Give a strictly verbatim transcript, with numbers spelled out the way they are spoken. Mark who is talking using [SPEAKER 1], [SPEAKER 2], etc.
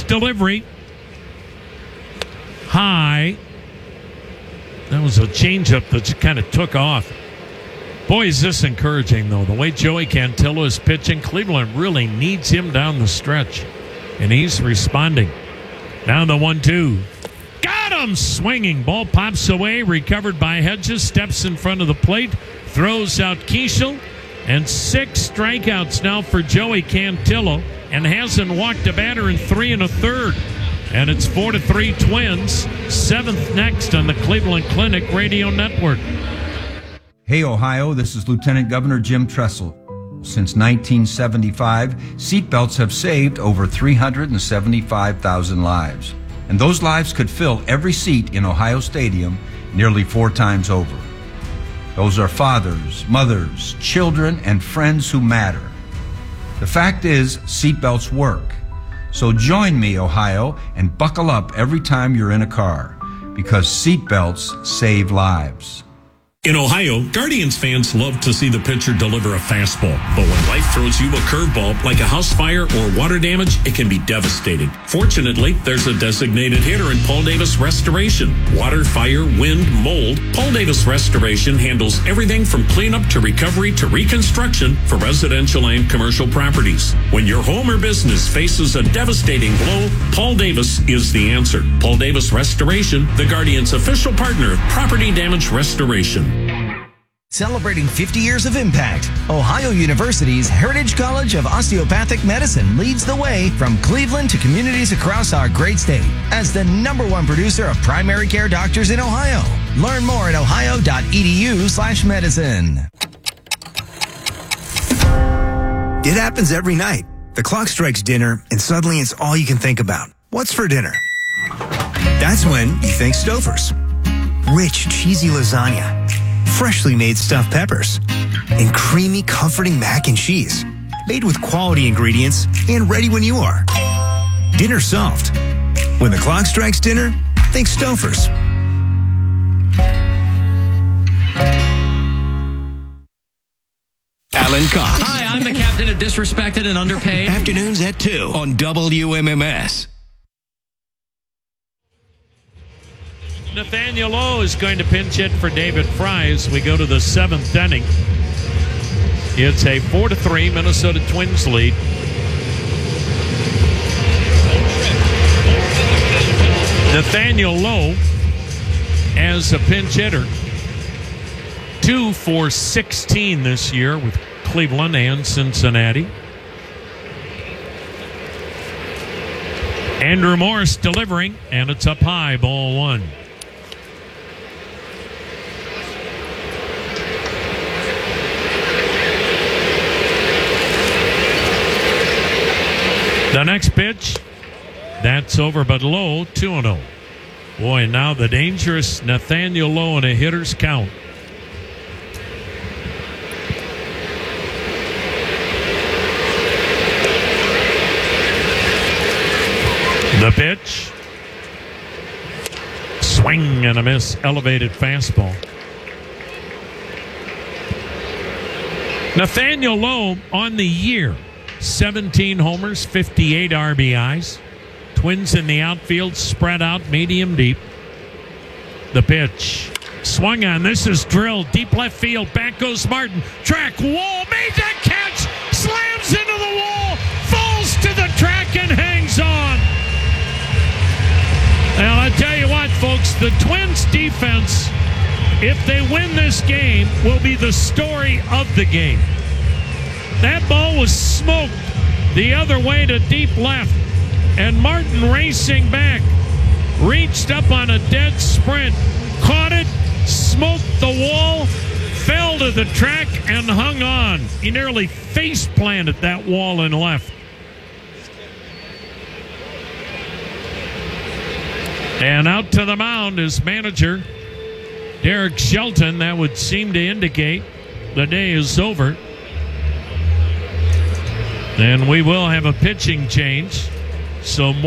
[SPEAKER 1] delivery. High. That was a changeup that just kind of took off. Boy, is this encouraging, though. The way Joey Cantillo is pitching, Cleveland really needs him down the stretch. And he's responding. Down the one two. Got him! Swinging. Ball pops away. Recovered by Hedges. Steps in front of the plate. Throws out Keishel. And six strikeouts now for Joey Cantillo. And hasn't walked a batter in three and a third. And it's four to three Twins. Seventh next on the Cleveland Clinic Radio Network.
[SPEAKER 2] Hey, Ohio, this is Lieutenant Governor Jim Tressel. Since nineteen seventy-five, seatbelts have saved over three hundred seventy-five thousand lives. And those lives could fill every seat in Ohio Stadium nearly four times over. Those are fathers, mothers, children, and friends who matter. The fact is, seatbelts work. So join me, Ohio, and buckle up every time you're in a car, because seatbelts save lives.
[SPEAKER 3] In Ohio, Guardians fans love to see the pitcher deliver a fastball. But when life throws you a curveball, like a house fire or water damage, it can be devastating. Fortunately, there's a designated hitter in Paul Davis Restoration. Water, fire, wind, mold. Paul Davis Restoration handles everything from cleanup to recovery to reconstruction for residential and commercial properties. When your home or business faces a devastating blow, Paul Davis is the answer. Paul Davis Restoration, the Guardians' official partner of property damage restoration.
[SPEAKER 4] Celebrating fifty years of impact, Ohio University's Heritage College of Osteopathic Medicine leads the way from Cleveland to communities across our great state as the number one producer of primary care doctors in Ohio. Learn more at ohio.edu slash medicine.
[SPEAKER 5] It happens every night. The clock strikes dinner, and suddenly it's all you can think about. What's for dinner? That's when you think Stouffer's. Rich, cheesy lasagna, freshly made stuffed peppers, and creamy, comforting mac and cheese. Made with quality ingredients and ready when you are. Dinner solved. When the clock strikes dinner, think Stouffer's.
[SPEAKER 6] Alan Cox. Hi, I'm the captain of Disrespected and Underpaid.
[SPEAKER 5] Afternoons at two on W M M S.
[SPEAKER 1] Nathaniel Lowe is going to pinch hit for David Fry as we go to the seventh inning. It's a four to three Minnesota Twins lead. Nathaniel Lowe as a pinch hitter. Two for sixteen this year with Cleveland and Cincinnati. Andrew Morris delivering, and it's up high, ball one. The next pitch, that's over but low, two and oh. Boy, now the dangerous Nathaniel Lowe in a hitter's count. The pitch. Swing and a miss, elevated fastball. Nathaniel Lowe on the year. seventeen homers, fifty-eight R B Is. Twins in the outfield, spread out, medium deep. The pitch. Swung on. This is drilled. Deep left field. Back goes Martin. Track wall. Made that catch. Slams into the wall. Falls to the track and hangs on. Well, I tell you what, folks, the Twins defense, if they win this game, will be the story of the game. That ball was smoked the other way to deep left. And Martin racing back, reached up on a dead sprint, caught it, smoked the wall, fell to the track, and hung on. He nearly face planted that wall in left. And out to the mound is manager Derek Shelton. That would seem to indicate the day is over. And we will have a pitching change. So